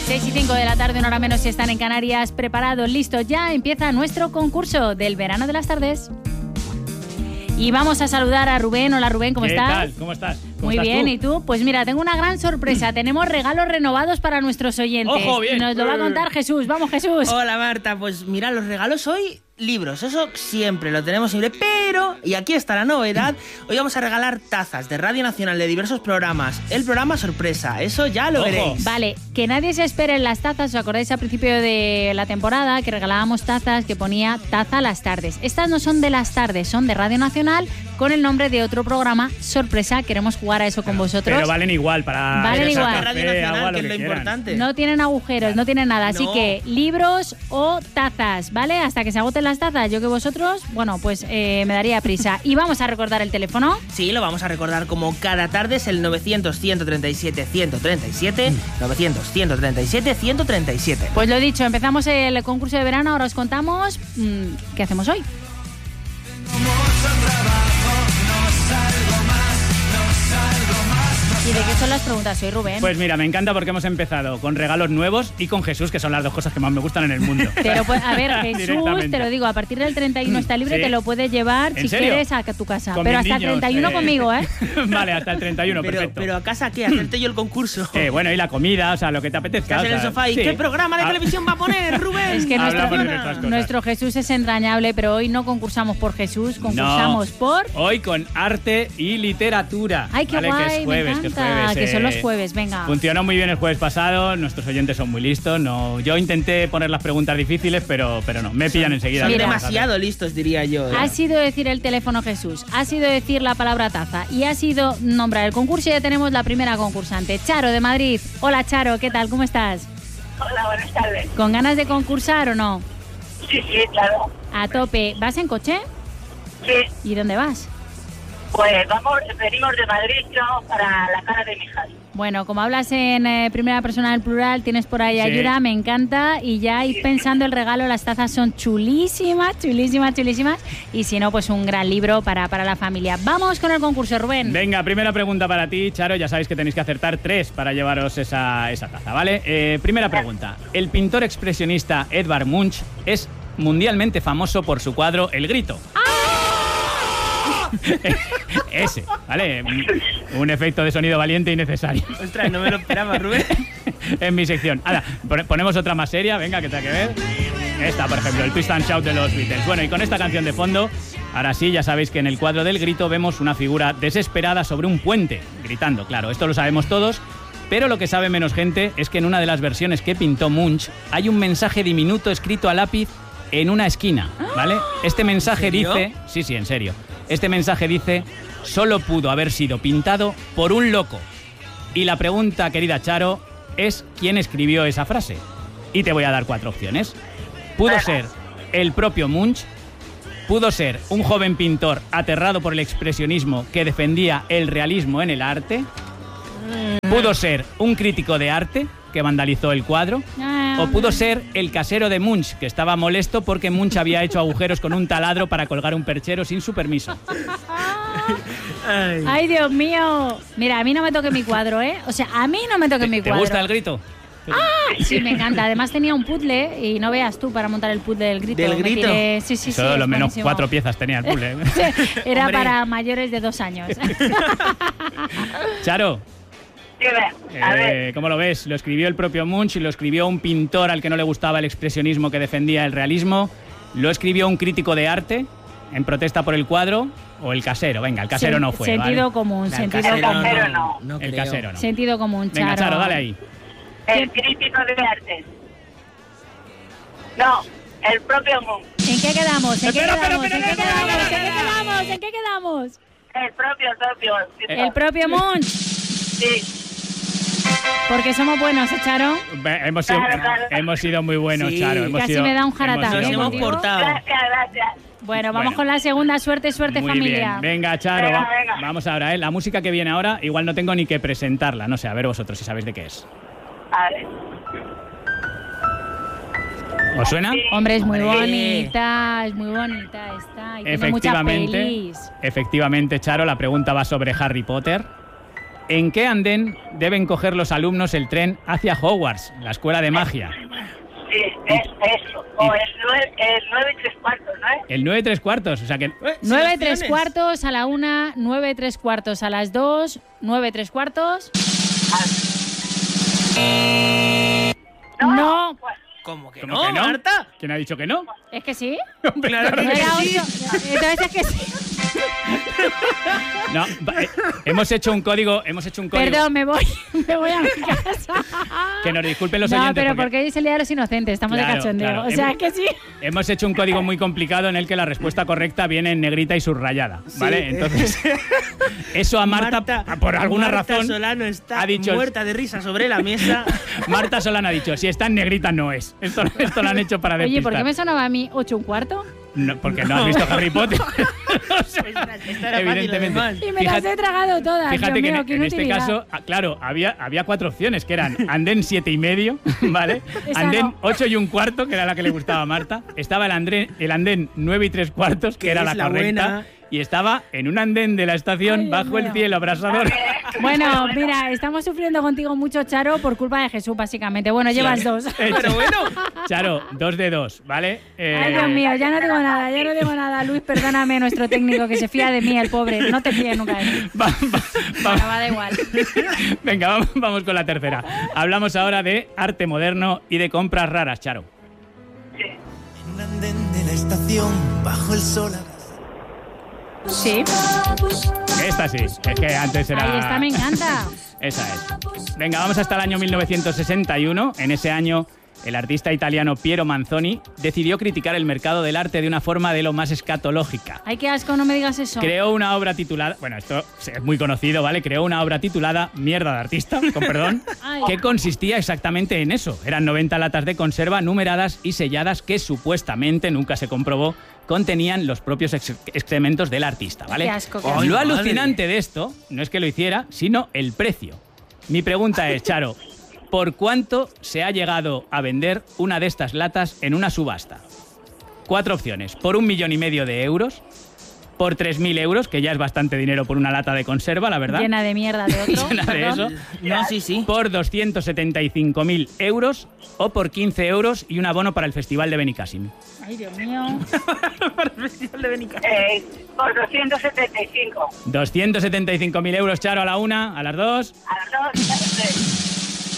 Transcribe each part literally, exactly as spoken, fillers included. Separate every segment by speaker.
Speaker 1: seis y cinco de la tarde, una hora menos si están en Canarias. Preparados, listos, ya empieza nuestro concurso del verano de las tardes. Y vamos a saludar a Rubén. Hola Rubén, ¿cómo
Speaker 2: ¿Qué
Speaker 1: estás?
Speaker 2: ¿Qué tal? ¿Cómo estás? ¿Cómo
Speaker 1: Muy
Speaker 2: estás
Speaker 1: bien,
Speaker 2: tú?
Speaker 1: ¿y tú? Pues mira, tengo una gran sorpresa. Tenemos regalos renovados para nuestros oyentes.
Speaker 2: ¡Ojo, bien!
Speaker 1: Nos lo va a contar Jesús. Vamos, Jesús.
Speaker 3: Hola Marta, pues mira, los regalos hoy, libros, eso siempre lo tenemos siempre, pero, y aquí está la novedad, hoy vamos a regalar tazas de Radio Nacional de diversos programas, el programa sorpresa, eso ya lo
Speaker 2: Ojo.
Speaker 3: veréis.
Speaker 1: Vale, que nadie se espere en las tazas. ¿Os acordáis al principio de la temporada que regalábamos tazas que ponía taza las tardes? Estas no son de las tardes, son de Radio Nacional con el nombre de otro programa sorpresa. Queremos jugar a eso con vosotros.
Speaker 2: Pero valen igual para...
Speaker 1: Valen
Speaker 2: echar
Speaker 1: igual.
Speaker 2: café,
Speaker 3: Radio Nacional,
Speaker 2: agua,
Speaker 3: que es lo
Speaker 2: que quieran.
Speaker 3: importante.
Speaker 1: No tienen agujeros, no tienen nada. Así
Speaker 3: No.
Speaker 1: que libros o tazas, ¿vale? Hasta que se agoten las tazas. Yo que vosotros, bueno, pues eh, me daría prisa. Y vamos a recordar el teléfono.
Speaker 3: Sí, lo vamos a recordar como cada tarde, es el novecientos, ciento treinta y siete, ciento treinta y siete, novecientos, ciento treinta y siete, ciento treinta y siete.
Speaker 1: Pues lo dicho, empezamos el concurso de verano. Ahora os contamos mmm, qué hacemos hoy. ¿Y de qué son las preguntas hoy, Rubén?
Speaker 2: Pues mira, me encanta porque hemos empezado con regalos nuevos y con Jesús, que son las dos cosas que más me gustan en el mundo.
Speaker 1: Te lo puede- a ver, Jesús,
Speaker 2: Directamente.
Speaker 1: te lo digo, a partir del treinta y uno está libre,
Speaker 2: ¿Sí?
Speaker 1: te lo puedes llevar
Speaker 2: ¿En
Speaker 1: si
Speaker 2: serio?
Speaker 1: quieres a tu casa.
Speaker 2: Con
Speaker 1: Pero
Speaker 2: mis
Speaker 1: hasta el
Speaker 2: niños,
Speaker 1: treinta y uno
Speaker 2: eh.
Speaker 1: conmigo, ¿eh?
Speaker 2: Vale, hasta el treinta y uno,
Speaker 3: Pero,
Speaker 2: perfecto.
Speaker 3: pero ¿a casa qué? ¿Hacerte yo el concurso?
Speaker 2: Eh, bueno, y la comida, o sea, lo que te apetezca.
Speaker 3: Estás
Speaker 2: o
Speaker 3: en el
Speaker 2: sea,
Speaker 3: sofá y
Speaker 2: sí.
Speaker 3: ¿qué programa de
Speaker 2: Ah,
Speaker 3: televisión va a poner, Rubén?
Speaker 1: Es que nuestro,
Speaker 2: Hablamos de otras cosas.
Speaker 1: nuestro Jesús es entrañable, pero hoy no concursamos por Jesús, concursamos
Speaker 2: No.
Speaker 1: por...
Speaker 2: Hoy con arte y literatura.
Speaker 1: Ay, qué
Speaker 2: Vale,
Speaker 1: guay,
Speaker 2: que es jueves,
Speaker 1: me
Speaker 2: que es
Speaker 1: encanta,
Speaker 2: jueves.
Speaker 1: que son
Speaker 2: eh,
Speaker 1: los jueves, venga.
Speaker 2: Funcionó muy bien el jueves pasado, nuestros oyentes son muy listos. No, yo intenté poner las preguntas difíciles, pero, pero no, me pillan enseguida.
Speaker 3: Son
Speaker 1: Mira.
Speaker 3: demasiado listos, diría yo. ¿eh?
Speaker 1: Ha sido decir el teléfono Jesús, ha sido decir la palabra taza y ha sido nombrar el concurso y ya tenemos la primera concursante, Charo de Madrid. Hola Charo, ¿qué tal? ¿Cómo estás?
Speaker 4: Hola, buenas tardes.
Speaker 1: ¿Con ganas de concursar o no?
Speaker 4: Sí, sí, claro.
Speaker 1: A tope. ¿Vas en coche?
Speaker 4: Sí,
Speaker 1: ¿Y dónde vas?
Speaker 4: pues vamos, venimos de Madrid, yo, para la cara de mi hija.
Speaker 1: Bueno, como hablas en eh, primera persona del plural, tienes por ahí
Speaker 2: Sí.
Speaker 1: ayuda, me encanta. Y ya ir pensando el regalo, las tazas son chulísimas, chulísimas, chulísimas. Y si no, pues un gran libro para, para la familia. Vamos con el concurso, Rubén.
Speaker 2: Venga, primera pregunta para ti, Charo. Ya sabéis que tenéis que acertar tres para llevaros esa, esa taza, ¿vale? Eh, primera pregunta. El pintor expresionista Edvard Munch es mundialmente famoso por su cuadro El Grito. Ese, ¿vale? Un efecto de sonido valiente y necesario.
Speaker 3: Ostras, no me lo esperaba, Rubén.
Speaker 2: En mi sección. Ahora, pon- ponemos otra más seria, venga, que tenga que ver. Esta, por ejemplo, el Twist and Shout de los Beatles. Bueno, y con esta canción de fondo, ahora sí, ya sabéis que en el cuadro del Grito vemos una figura desesperada sobre un puente, gritando. Claro, esto lo sabemos todos, pero lo que sabe menos gente es que en una de las versiones que pintó Munch hay un mensaje diminuto escrito a lápiz en una esquina, ¿vale? Este mensaje
Speaker 3: ¿En serio?
Speaker 2: dice... Sí, sí, en serio. Este mensaje dice: solo pudo haber sido pintado por un loco. Y la pregunta, querida Charo, es ¿quién escribió esa frase? Y te voy a dar cuatro opciones. Pudo ser el propio Munch, pudo ser un joven pintor aterrado por el expresionismo que defendía el realismo en el arte, pudo ser un crítico de arte que vandalizó el cuadro,
Speaker 1: Ah,
Speaker 2: o pudo ser el casero de Munch, que estaba molesto porque Munch había hecho agujeros con un taladro para colgar un perchero sin su permiso.
Speaker 3: Ay.
Speaker 1: Ay, Dios mío. Mira, a mí no me toque mi cuadro, ¿eh? O sea, a mí no me toque mi
Speaker 2: ¿Te
Speaker 1: cuadro.
Speaker 2: gusta el grito?
Speaker 1: Sí, me encanta. Además tenía un puzzle y no veas tú para montar el puzzle del grito.
Speaker 3: ¿Del
Speaker 1: Me
Speaker 3: grito?
Speaker 1: tiré- Sí, sí, sí.
Speaker 2: Eso,
Speaker 1: es
Speaker 2: lo menos
Speaker 1: buenísimo.
Speaker 2: cuatro piezas tenía el puzzle.
Speaker 1: Era
Speaker 3: Hombre.
Speaker 1: para mayores de dos años.
Speaker 2: Charo,
Speaker 4: Dime, a ver,
Speaker 2: eh, ¿cómo lo ves? Lo escribió el propio Munch, lo escribió un pintor al que no le gustaba el expresionismo que defendía el realismo, lo escribió un crítico de arte en protesta por el cuadro, o el casero. Venga, el casero
Speaker 1: Sen-
Speaker 2: no fue,
Speaker 1: Sentido
Speaker 2: ¿vale?
Speaker 1: común,
Speaker 3: La
Speaker 1: sentido
Speaker 3: casera
Speaker 1: común.
Speaker 4: Casero no.
Speaker 3: no
Speaker 2: El
Speaker 3: creo.
Speaker 2: casero no.
Speaker 1: Sentido común, Charo.
Speaker 2: Venga, Charo, dale ahí.
Speaker 4: el crítico de arte. No, el propio Munch.
Speaker 1: ¿En qué quedamos? ¿En qué
Speaker 2: Espera, espera,
Speaker 1: quedamos? ¿En
Speaker 2: espera,
Speaker 1: qué
Speaker 2: espera,
Speaker 1: quedamos?
Speaker 2: espera,
Speaker 1: ¿En qué
Speaker 2: espera.
Speaker 1: quedamos? ¿En qué quedamos?
Speaker 4: El propio, el propio.
Speaker 1: El propio Munch.
Speaker 4: Sí,
Speaker 1: Porque somos buenos, ¿eh, Charo?
Speaker 2: Ve- Hemos sido,
Speaker 4: Claro, claro.
Speaker 2: hemos sido muy buenos,
Speaker 3: Sí.
Speaker 2: Charo. Hemos
Speaker 1: Casi
Speaker 2: sido-
Speaker 1: me da un
Speaker 2: hemos
Speaker 1: jarataje,
Speaker 2: sido
Speaker 3: Nos
Speaker 1: ¿eh?
Speaker 2: muy
Speaker 3: hemos
Speaker 1: contigo.
Speaker 2: buenos.
Speaker 3: portado.
Speaker 4: gracias, gracias.
Speaker 1: Bueno, vamos
Speaker 2: Bueno.
Speaker 1: con la segunda. Suerte, suerte,
Speaker 2: Muy
Speaker 1: familia.
Speaker 2: bien. Venga, Charo,
Speaker 4: Venga,
Speaker 2: va-
Speaker 4: venga.
Speaker 2: vamos ahora, ¿eh? La música que viene ahora, igual no tengo ni que presentarla. No sé, a ver vosotros si sabéis de qué es.
Speaker 4: A ver.
Speaker 2: ¿Os suena?
Speaker 4: Sí.
Speaker 1: Hombre, es muy
Speaker 3: Hombre.
Speaker 1: bonita, es muy bonita esta. Y tiene muchas
Speaker 2: Efectivamente,
Speaker 1: pelis.
Speaker 2: efectivamente, Charo, la pregunta va sobre Harry Potter. ¿En qué andén deben coger los alumnos el tren hacia Hogwarts, la escuela de magia?
Speaker 4: Sí, es eso. O es nueve, es nueve y tres cuartos, ¿no es?
Speaker 2: El nueve tres cuartos, o sea que...
Speaker 3: Eh, sin
Speaker 1: Nueve
Speaker 3: opciones.
Speaker 1: tres cuartos a la una, nueve tres cuartos a las dos, nueve tres cuartos. No,
Speaker 3: ¿Cómo que
Speaker 2: ¿Cómo
Speaker 3: no,
Speaker 2: que no?
Speaker 3: Marta?
Speaker 2: ¿Quién ha dicho que no?
Speaker 1: es que sí.
Speaker 3: Claro
Speaker 1: No
Speaker 3: que
Speaker 1: era
Speaker 3: sí.
Speaker 1: ocho. Entonces es que sí.
Speaker 2: No, va- eh, hemos hecho un código, hemos hecho un código...
Speaker 1: Perdón, me voy, me voy a mi casa.
Speaker 2: Que nos disculpen los
Speaker 1: no,
Speaker 2: oyentes.
Speaker 1: pero
Speaker 2: porque
Speaker 1: porque hoy es el Día de los Inocentes, estamos
Speaker 2: Claro,
Speaker 1: de cachondeo.
Speaker 2: claro.
Speaker 1: O sea,
Speaker 2: Hemos-
Speaker 1: que sí.
Speaker 2: Hemos hecho un código muy complicado en el que la respuesta correcta viene en negrita y subrayada, ¿vale?
Speaker 3: Sí.
Speaker 2: Entonces, eso a Marta, por alguna
Speaker 3: Marta
Speaker 2: razón,
Speaker 3: Solano está
Speaker 2: ha dicho...
Speaker 3: muerta de risa sobre la mesa.
Speaker 2: Marta Solano ha dicho, si está en negrita no es. Esto, esto lo han hecho para
Speaker 1: Oye,
Speaker 2: despistar.
Speaker 1: ¿por qué me sonaba a mí ocho un cuarto?
Speaker 2: No, porque no has visto Harry Potter. O sea,
Speaker 3: Esto era fácil,
Speaker 2: evidentemente.
Speaker 3: además.
Speaker 1: Y me las he tragado todas.
Speaker 2: Fíjate
Speaker 1: Dios
Speaker 2: que
Speaker 1: mío,
Speaker 2: en,
Speaker 1: qué
Speaker 2: en este
Speaker 1: inutilidad.
Speaker 2: caso, ah, claro, había, había cuatro opciones, que eran andén siete y medio, ¿vale?
Speaker 1: Esa
Speaker 2: Andén
Speaker 1: no.
Speaker 2: ocho y un cuarto, que era la que le gustaba a Marta. Estaba el andén, el andén nueve y tres cuartos, que
Speaker 3: Que
Speaker 2: era
Speaker 3: es
Speaker 2: la
Speaker 3: la
Speaker 2: correcta.
Speaker 3: buena.
Speaker 2: Y estaba en un andén de la estación,
Speaker 1: Ay, Dios
Speaker 2: bajo el
Speaker 1: mío.
Speaker 2: cielo abrasador.
Speaker 1: Bueno, mira, estamos sufriendo contigo mucho, Charo, por culpa de Jesús, básicamente. Bueno, llevas dos.
Speaker 2: Eh,
Speaker 3: Pero bueno.
Speaker 2: Charo, dos de dos, ¿vale? Eh,
Speaker 1: Ay, Dios mío, ya no digo nada, ya no digo nada. Luis, perdóname, nuestro técnico, que se fía de mí, el pobre. No te fíes nunca de mí.
Speaker 2: va- va- va-
Speaker 1: Bueno, va, da igual.
Speaker 2: Venga, vamos, vamos con la tercera. Hablamos ahora de arte moderno y de compras raras, Charo.
Speaker 5: En un andén de la estación, bajo el sol.
Speaker 1: Sí,
Speaker 2: Esta sí, es que antes era...
Speaker 1: ahí está, me encanta.
Speaker 2: Esa es. Venga, vamos hasta el año mil novecientos sesenta y uno. En ese año, el artista italiano Piero Manzoni decidió criticar el mercado del arte de una forma de lo más escatológica.
Speaker 1: Ay, qué asco, no me digas eso.
Speaker 2: Creó una obra titulada, bueno, esto es muy conocido, ¿vale? Creó una obra titulada Mierda de artista, con perdón,
Speaker 1: Ay.
Speaker 2: que consistía exactamente en eso. Eran noventa latas de conserva numeradas y selladas que supuestamente, nunca se comprobó, contenían los propios ex- excrementos del artista, ¿vale?
Speaker 1: Qué asco, qué
Speaker 3: Ay,
Speaker 1: asco.
Speaker 2: Lo
Speaker 3: madre.
Speaker 2: alucinante de esto no es que lo hiciera, sino el precio. Mi pregunta es, Charo, ¿por cuánto se ha llegado a vender una de estas latas en una subasta? Cuatro opciones. Por un millón y medio de euros, por tres mil euros, que ya es bastante dinero por una lata de conserva, la verdad.
Speaker 1: Llena de mierda de otro.
Speaker 2: Llena de
Speaker 1: perdón.
Speaker 2: eso.
Speaker 3: No, sí, sí.
Speaker 2: Por doscientos setenta y cinco mil euros o por quince euros y un abono para el Festival de Benicàssim.
Speaker 1: Ay, Dios mío.
Speaker 3: Para el Festival de Benicàssim.
Speaker 4: Eh, por doscientos setenta y cinco.
Speaker 2: doscientos setenta y cinco mil euros, Charo, a la una, a las dos.
Speaker 4: A las dos, a las tres.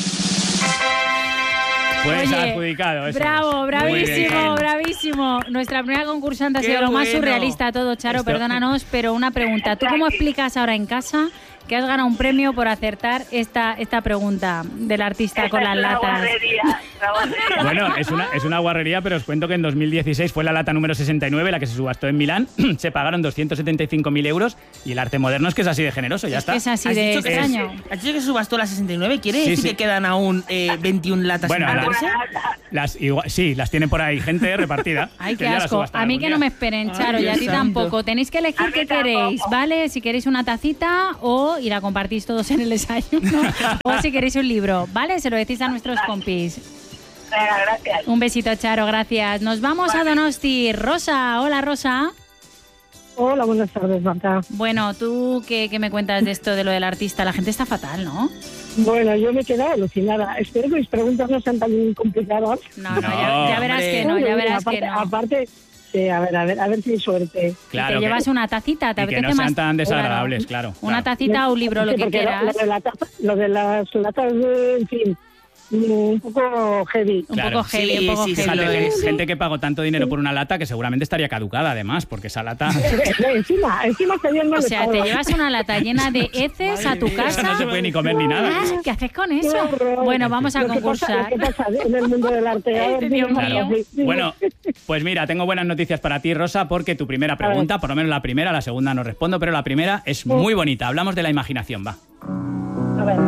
Speaker 2: Pues
Speaker 1: Oye,
Speaker 2: adjudicado. eso
Speaker 1: bravo,
Speaker 2: es. Muy bien,
Speaker 1: bravísimo,
Speaker 2: Charo.
Speaker 1: bravísimo. Nuestra primera concursante ha
Speaker 3: Qué
Speaker 1: sido lo más
Speaker 3: bueno.
Speaker 1: surrealista todo, Charo,
Speaker 2: Esto-
Speaker 1: perdónanos, pero una pregunta. ¿Tú cómo explicas ahora en casa que has ganado un premio por acertar esta, esta pregunta del artista con
Speaker 4: Esa
Speaker 1: las
Speaker 4: es una
Speaker 1: latas?
Speaker 4: guarrería, una guarrería.
Speaker 2: Bueno, es una, es una guarrería, pero os cuento que en dos mil dieciséis fue la lata número sesenta y nueve, la que se subastó en Milán. Se pagaron doscientos setenta y cinco mil euros y el arte moderno es que es así de generoso, ya
Speaker 1: Es
Speaker 2: está.
Speaker 1: que es así
Speaker 3: ¿Has
Speaker 1: de
Speaker 3: dicho que
Speaker 1: extraño.
Speaker 3: se- ¿Has dicho que se subastó la sesenta y nueve? ¿Quiere
Speaker 2: Sí,
Speaker 3: decir
Speaker 2: sí.
Speaker 3: que quedan aún eh, veintiuna latas
Speaker 2: Bueno,
Speaker 3: sin
Speaker 2: la-
Speaker 3: venderse?
Speaker 2: Las, igual- sí, las tiene por ahí gente repartida.
Speaker 1: Ay,
Speaker 2: que
Speaker 1: qué
Speaker 2: ya las
Speaker 1: asco.
Speaker 2: subastarán
Speaker 1: A mí
Speaker 2: algún
Speaker 1: que no
Speaker 2: día.
Speaker 1: me esperen, Charo,
Speaker 3: Ay,
Speaker 1: y a
Speaker 3: Dios
Speaker 1: ti
Speaker 3: santo.
Speaker 1: tampoco. Tenéis que elegir
Speaker 4: A mí
Speaker 1: qué
Speaker 4: tampoco.
Speaker 1: queréis, ¿vale? Si queréis una tacita o y la compartís todos en el desayuno. O si queréis un libro, ¿vale? Se lo decís a nuestros compis.
Speaker 4: Venga, gracias.
Speaker 1: Un besito, Charo, gracias. Nos vamos a Donosti. Rosa, hola, Rosa.
Speaker 6: Hola, buenas tardes, Marta.
Speaker 1: Bueno, ¿tú qué, qué me cuentas de esto, de lo del artista? La gente está fatal, ¿no?
Speaker 6: Bueno, yo me he quedado alucinada. Espero que mis preguntas no sean tan complicadas.
Speaker 1: No, no, ya,
Speaker 2: No,
Speaker 1: ya verás
Speaker 3: hombre.
Speaker 1: que no, ya verás
Speaker 6: aparte,
Speaker 1: que no.
Speaker 6: Aparte, sí, a ver, a ver, a ver si hay suerte.
Speaker 2: Claro,
Speaker 1: y te
Speaker 2: que-
Speaker 1: llevas una tacita, ¿te
Speaker 2: y que
Speaker 1: apetece
Speaker 2: no sean
Speaker 1: más?
Speaker 2: tan desagradables, claro.
Speaker 1: Una
Speaker 2: claro.
Speaker 1: tacita o un libro, lo
Speaker 6: Sí,
Speaker 1: que
Speaker 6: porque
Speaker 1: quieras.
Speaker 6: Lo, de la taza- lo de las latas, de, en fin, un poco heavy.
Speaker 1: Un
Speaker 2: Claro.
Speaker 1: poco heavy,
Speaker 3: Sí,
Speaker 1: un poco
Speaker 3: sí, sí,
Speaker 1: heavy.
Speaker 3: lo
Speaker 2: Fíjate,
Speaker 3: es.
Speaker 2: gente que pagó tanto dinero por una lata que seguramente estaría caducada, además, porque esa lata...
Speaker 6: encima, encima teniendo
Speaker 1: O sea, te llevas una lata llena de heces a tu
Speaker 2: Eso
Speaker 1: casa.
Speaker 2: no se puede ni comer ni nada.
Speaker 1: Ah, ¿qué haces con eso? Bueno, vamos a
Speaker 6: Lo que pasa-
Speaker 1: concursar.
Speaker 6: Lo que pasa en el mundo del arte. A ver,
Speaker 1: Este Dios
Speaker 6: dime,
Speaker 1: mío.
Speaker 6: Marta, sí.
Speaker 2: Bueno, pues mira, tengo buenas noticias para ti, Rosa, porque tu primera pregunta, por lo menos la primera, la segunda no respondo, pero la primera es muy bonita. Hablamos de la imaginación, va.
Speaker 6: A ver.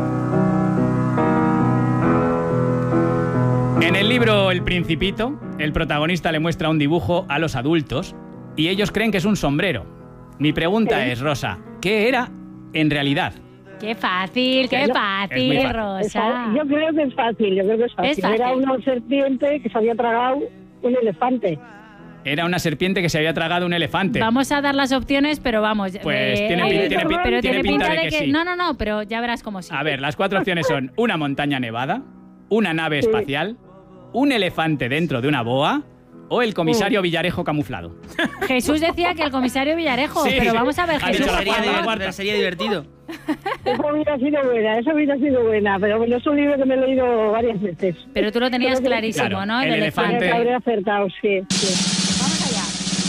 Speaker 2: En el libro El Principito, el protagonista le muestra un dibujo a los adultos y ellos creen que es un sombrero. Mi pregunta es, Rosa, ¿qué era en realidad?
Speaker 1: Qué fácil, qué
Speaker 2: Es muy
Speaker 1: fácil,
Speaker 2: fácil.
Speaker 6: Es
Speaker 1: Rosa.
Speaker 6: fa- Yo creo que es fácil, yo creo que es fácil.
Speaker 1: Es fácil.
Speaker 6: Era una serpiente que se había tragado un elefante.
Speaker 2: Era una serpiente que se había tragado un elefante.
Speaker 1: Vamos a dar las opciones, pero vamos.
Speaker 2: Pues
Speaker 1: eh,
Speaker 2: tiene,
Speaker 1: ay,
Speaker 2: pin- tiene, pin-
Speaker 1: pero
Speaker 2: tiene pinta, de que, sí.
Speaker 1: No, no, no, pero ya verás cómo sí.
Speaker 2: A ver, las cuatro opciones son una montaña nevada, una nave espacial, un elefante dentro de una boa o el comisario Villarejo camuflado.
Speaker 1: Jesús decía que el comisario Villarejo,
Speaker 2: Sí.
Speaker 1: pero vamos a ver,
Speaker 2: Ha
Speaker 1: Jesús.
Speaker 2: dicho la
Speaker 3: Sería,
Speaker 2: cuarta, la
Speaker 3: de-
Speaker 2: cuarta.
Speaker 3: sería divertido.
Speaker 6: Eso hubiera sido buena, eso hubiera sido buena, pero bueno, es un libro que me he leído varias veces.
Speaker 1: Pero tú lo tenías clarísimo,
Speaker 2: Claro,
Speaker 1: ¿no?
Speaker 2: el elefante.
Speaker 6: Que habría acertado, sí, sí.
Speaker 1: Vamos allá.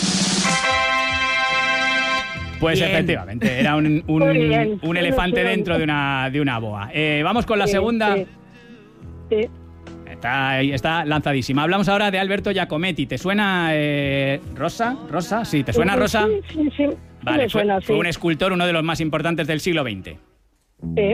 Speaker 2: Pues
Speaker 3: Bien.
Speaker 2: efectivamente, era un, un,
Speaker 6: Muy bien.
Speaker 2: un elefante
Speaker 6: Muy bien.
Speaker 2: dentro de una, de una boa. Eh, vamos con la
Speaker 6: Sí,
Speaker 2: segunda.
Speaker 6: sí. Sí.
Speaker 2: Está, ahí está lanzadísima. Hablamos ahora de Alberto Giacometti. ¿Te suena eh, Rosa? ¿Rosa? Sí, ¿te suena Rosa?
Speaker 6: Sí, sí, sí.
Speaker 2: Vale,
Speaker 6: Me
Speaker 2: fue,
Speaker 6: suena,
Speaker 2: fue
Speaker 6: sí.
Speaker 2: un escultor, uno de los más importantes del siglo veinte.
Speaker 6: Sí.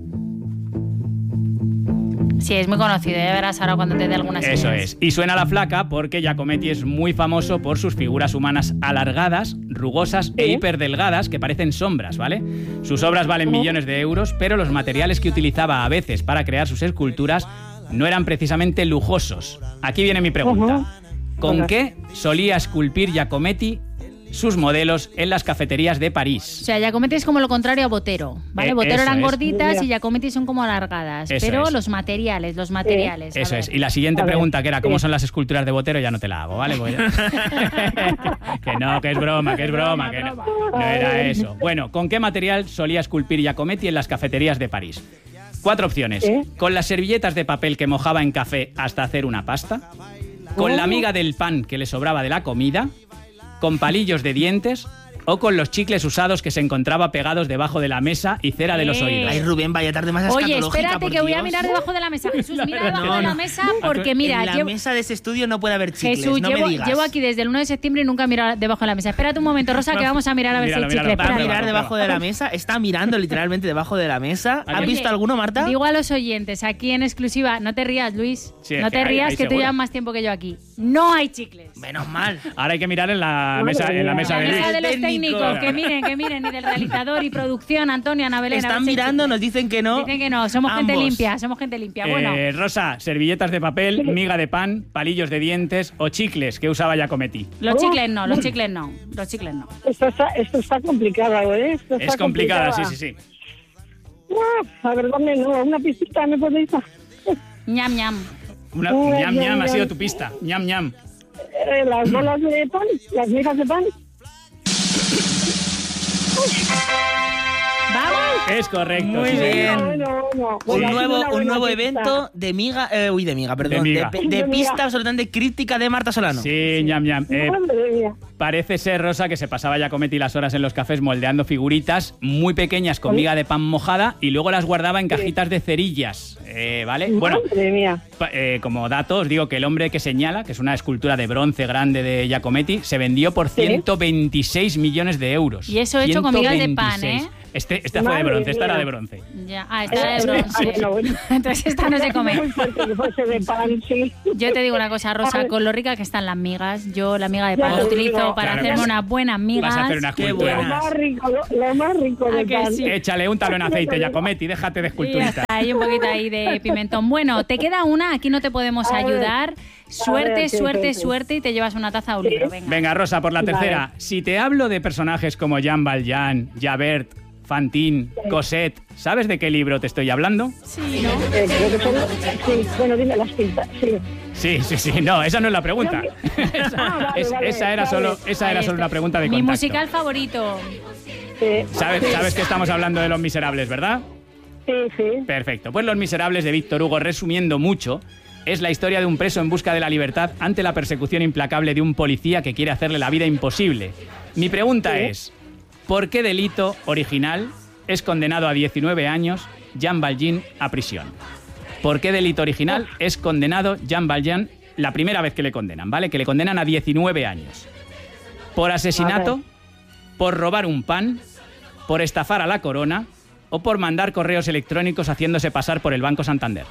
Speaker 1: Sí, es muy conocido, ya verás ahora cuando te dé algunas
Speaker 2: Eso
Speaker 1: ideas.
Speaker 2: es. Y suena la flaca porque Giacometti es muy famoso por sus figuras humanas alargadas, rugosas e
Speaker 6: Sí.
Speaker 2: hiperdelgadas que parecen sombras, ¿vale? Sus obras valen millones de euros, pero los materiales que utilizaba a veces para crear sus esculturas no eran precisamente lujosos. Aquí viene mi pregunta.
Speaker 6: Ujú.
Speaker 2: ¿Con
Speaker 6: Venga.
Speaker 2: qué solía esculpir Giacometti sus modelos en las cafeterías de
Speaker 1: O
Speaker 2: París?
Speaker 1: sea, Giacometti es como lo contrario a Botero, ¿vale?
Speaker 2: Eh,
Speaker 1: Botero
Speaker 2: eso
Speaker 1: eran
Speaker 2: es.
Speaker 1: gorditas
Speaker 6: Mira.
Speaker 1: y Giacometti son como alargadas.
Speaker 2: Eso
Speaker 1: pero
Speaker 2: es.
Speaker 1: los materiales, los materiales. a
Speaker 2: Eso
Speaker 1: ver.
Speaker 2: es. Y la siguiente
Speaker 6: A ver,
Speaker 2: pregunta, que era ¿cómo
Speaker 6: sí.
Speaker 2: son las esculturas de Botero? Ya no te la hago, ¿vale? Pues ya- que no, que es broma, que es broma, que no, no era eso. Bueno, ¿con qué material solía esculpir Giacometti en las cafeterías de París? Cuatro opciones.
Speaker 6: ¿Eh?
Speaker 2: Con las servilletas de papel que mojaba en café hasta hacer una pasta. Con la miga del pan que le sobraba de la comida. Con palillos de dientes. O con los chicles usados que se encontraba pegados debajo de la mesa y cera de los
Speaker 1: Eh.
Speaker 2: oídos.
Speaker 3: Ay, Rubén, vaya tarde más
Speaker 1: Oye,
Speaker 3: escatológica,
Speaker 1: espérate
Speaker 3: por
Speaker 1: que voy a
Speaker 3: Dios.
Speaker 1: mirar debajo de la mesa. Jesús, mira debajo
Speaker 3: No,
Speaker 1: de la
Speaker 3: no.
Speaker 1: mesa porque mira,
Speaker 3: en la
Speaker 1: llevo,
Speaker 3: mesa de ese estudio no puede haber chicles,
Speaker 1: Jesús,
Speaker 3: no
Speaker 1: llevo,
Speaker 3: me digas.
Speaker 1: llevo aquí desde el uno de septiembre y nunca he mirado debajo de la mesa. Espérate un momento, Rosa, que vamos a mirar a ver
Speaker 2: Míralo,
Speaker 1: si hay
Speaker 2: míralo,
Speaker 1: chicle.
Speaker 3: Va a
Speaker 2: Prueba,
Speaker 1: Espérate.
Speaker 3: mirar
Speaker 2: prueba.
Speaker 3: debajo de la mesa, está mirando literalmente debajo de la mesa. ¿Has
Speaker 2: Oye,
Speaker 3: visto alguno, Marta?
Speaker 1: Digo a los oyentes, aquí en exclusiva, no te rías, Luis.
Speaker 2: Sí, es
Speaker 1: no
Speaker 2: que
Speaker 1: te
Speaker 2: hay-
Speaker 1: rías,
Speaker 2: hay
Speaker 1: que tú
Speaker 2: seguro.
Speaker 1: llevas más tiempo que yo aquí. No hay chicles.
Speaker 3: Menos mal.
Speaker 2: Ahora hay que mirar en la
Speaker 6: Madre
Speaker 2: mesa, en la
Speaker 6: mía.
Speaker 2: mesa
Speaker 1: La
Speaker 2: de Luis.
Speaker 1: mesa de los
Speaker 3: Técnico.
Speaker 1: técnicos, que miren, que miren, y del realizador y producción, Antonio, Ana Belén. a ver
Speaker 3: Están
Speaker 1: si hay
Speaker 3: mirando,
Speaker 1: chicles.
Speaker 3: nos dicen que no.
Speaker 1: Dicen que no, somos gente
Speaker 3: Ambos.
Speaker 1: limpia, somos gente limpia. Bueno,
Speaker 2: Eh, Rosa, servilletas de papel, miga de pan, palillos de dientes o chicles que usaba Giacometti.
Speaker 1: los chicles no, los chicles no, los chicles no.
Speaker 6: Esto está, esto está complicado, ¿eh? Esto está
Speaker 2: Es complicada, sí,
Speaker 6: complicada.
Speaker 2: sí, sí.
Speaker 6: No, la verdad me no, una pistita me podéis dar.
Speaker 1: Ñam, ñam.
Speaker 2: Una,
Speaker 6: Uy,
Speaker 2: ñam,
Speaker 6: ñam,
Speaker 2: ñam, ha
Speaker 6: ñam.
Speaker 2: sido tu pista. ñam, ñam.
Speaker 6: Eh, las bolas de pan, las migas de pan.
Speaker 1: ¡Vamos!
Speaker 2: Es correcto.
Speaker 3: Muy
Speaker 2: sí, señor.
Speaker 3: bien.
Speaker 6: Bueno, bueno,
Speaker 3: Un
Speaker 6: bueno,
Speaker 3: nuevo,
Speaker 6: una
Speaker 3: un
Speaker 6: buena
Speaker 3: nuevo
Speaker 6: pista.
Speaker 3: evento de miga, eh, uy, de miga, perdón,
Speaker 2: De
Speaker 3: de,
Speaker 2: miga.
Speaker 3: de
Speaker 6: De
Speaker 3: pista
Speaker 6: miga.
Speaker 3: absolutamente críptica de Marta Solano.
Speaker 2: Sí, ñam, ñam. Eh,
Speaker 6: Madre mía.
Speaker 2: parece ser, Rosa, que se pasaba Giacometti las horas en los cafés moldeando figuritas muy pequeñas con miga de pan mojada y luego las guardaba en cajitas de cerillas. Eh, ¿Vale? Bueno,
Speaker 6: Madre mía.
Speaker 2: Pa- eh, como dato, os digo que el hombre que señala, que es una escultura de bronce grande de Giacometti, se vendió por
Speaker 6: Sí.
Speaker 2: ciento veintiséis millones de euros.
Speaker 1: Y eso hecho con migas de pan,
Speaker 2: ciento veintiséis.
Speaker 1: ¿eh?
Speaker 2: Este, esta fue de
Speaker 6: Madre
Speaker 2: bronce, esta era
Speaker 6: mía.
Speaker 2: de bronce.
Speaker 1: Ya. Ah, esta de
Speaker 6: Eh,
Speaker 1: bronce.
Speaker 6: bueno, bueno.
Speaker 1: Entonces esta no se come.
Speaker 6: Muy fuerte que fuese de pan, sí.
Speaker 1: Yo te digo una cosa, Rosa,
Speaker 6: Ay.
Speaker 1: con lo rica que están las migas, yo la miga de
Speaker 6: Ya
Speaker 1: pan
Speaker 6: te
Speaker 1: la
Speaker 6: digo.
Speaker 1: utilizo para
Speaker 2: Claro,
Speaker 1: hacerme
Speaker 2: vas-
Speaker 1: unas buenas migas.
Speaker 2: Vas a hacer una
Speaker 3: Qué
Speaker 2: escultura.
Speaker 6: Lo
Speaker 3: buena.
Speaker 6: más rico, lo, lo más rico
Speaker 1: ¿A
Speaker 6: del
Speaker 1: que
Speaker 6: pan.
Speaker 1: sí?
Speaker 2: Échale un talo en aceite, Giacometti, déjate de
Speaker 1: Y ya
Speaker 2: esculturita.
Speaker 1: está, hay un poquito ahí de pimentón. Bueno, te queda una, aquí no te podemos
Speaker 6: A ver.
Speaker 1: ayudar. Suerte,
Speaker 6: A ver, sí,
Speaker 1: suerte,
Speaker 6: sí, sí.
Speaker 1: suerte y te llevas una taza o un
Speaker 6: Sí.
Speaker 1: libro. Venga.
Speaker 2: Venga, Rosa, por la
Speaker 6: Vale.
Speaker 2: tercera. Si te hablo de personajes como Jean Valjean, Javert, Fantine, Cosette, ¿sabes de qué libro te estoy hablando?
Speaker 1: Sí, ¿no?
Speaker 6: Eh, creo que son, sí, bueno, dime las pistas, sí.
Speaker 2: Sí, sí, sí. No, esa no es la pregunta. esa,
Speaker 6: Ah, vale,
Speaker 2: es-
Speaker 6: vale,
Speaker 2: esa era
Speaker 6: vale.
Speaker 2: solo, esa
Speaker 1: Ahí
Speaker 2: era solo
Speaker 1: está.
Speaker 2: una pregunta de
Speaker 1: Mi
Speaker 2: contacto.
Speaker 1: musical favorito.
Speaker 6: Sí,
Speaker 2: ¿Sabes, sabes que estamos hablando de Los Miserables, ¿verdad?
Speaker 6: sí, sí.
Speaker 2: Perfecto. Pues Los Miserables de Víctor Hugo, resumiendo mucho, es la historia de un preso en busca de la libertad ante la persecución implacable de un policía que quiere hacerle la vida imposible. Mi pregunta
Speaker 6: Sí.
Speaker 2: es, ¿por qué delito original es condenado a diecinueve años Jean Valjean a prisión? ¿Por qué delito original es condenado Jean Valjean la primera vez que le condenan, ¿vale? Que le condenan a diecinueve años. ¿Por asesinato?
Speaker 6: A ver.
Speaker 2: ¿Por robar un pan? ¿Por estafar a la corona? ¿O por mandar correos electrónicos haciéndose pasar por el Banco Santander?